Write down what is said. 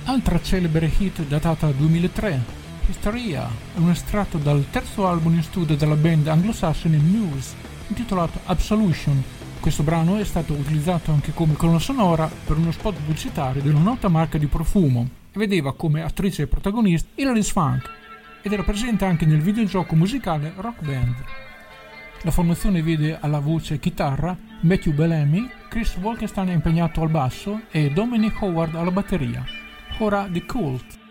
Altra celebre hit datata 2003, Hysteria, è un estratto dal terzo album in studio della band anglosassone Muse, intitolato Absolution. Questo brano è stato utilizzato anche come colonna sonora per uno spot pubblicitario di una nota marca di profumo e vedeva come attrice e protagonista Hilary Swank ed era presente anche nel videogioco musicale Rock Band. La formazione vede alla voce e chitarra Matthew Bellamy, Chris Wolkenstein è impegnato al basso e Dominic Howard alla batteria. Ora The Cult.